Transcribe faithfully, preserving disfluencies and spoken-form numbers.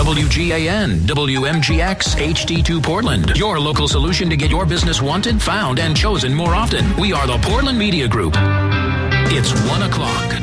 W G A N, W M G X, H D two Portland. Your local solution to get your business wanted, found, and chosen more often. We are the Portland Media Group. It's one o'clock.